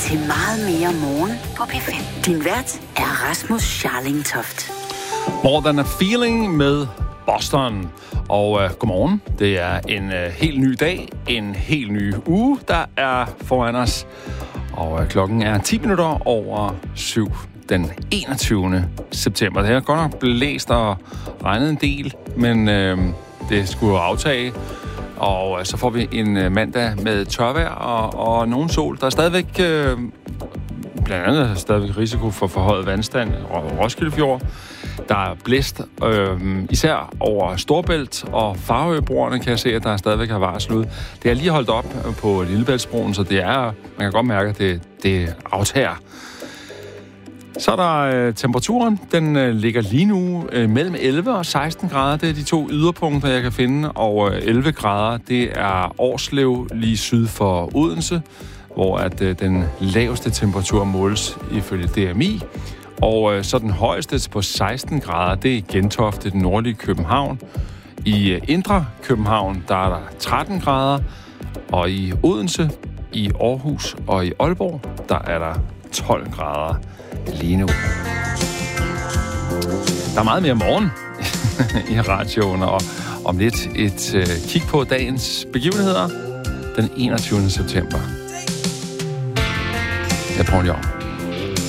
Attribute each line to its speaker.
Speaker 1: til meget mere morgen på P5. Din vært er Rasmus Scharling Toft.
Speaker 2: More Than a Feeling med Boston. Og godmorgen. Det er en helt ny dag, en helt ny uge, der er foran os. Og klokken er 10 minutter over 7 den 21. september. Det har godt nok blæst og regnet en del, men det skulle aftage. Og så får vi en mandag med tørvejr og nogen sol. Der er stadigvæk, blandt andet stadigvæk risiko for forhøjet vandstand og Roskilde Fjord. Der er blæst, især over Storebælt og Farøbroerne kan jeg se, at der stadigvæk har varsel ud. Det er lige holdt op på Lillebæltsbroen, så det er, man kan godt mærke, at det aftager. Så er der temperaturen. Den ligger lige nu mellem 11 og 16 grader. Det er de to yderpunkter, jeg kan finde. Og 11 grader, det er Årslev lige syd for Odense, hvor at den laveste temperatur måles ifølge DMI. Og så den højeste på 16 grader, det er Gentofte, den nordlige København. I indre København, der er der 13 grader. Og i Odense, i Aarhus og i Aalborg, der er der 12 grader lige nu. Der er meget mere morgen i radioen, og om lidt et kig på dagens begivenheder den 21. september. Jeg prøver lige om.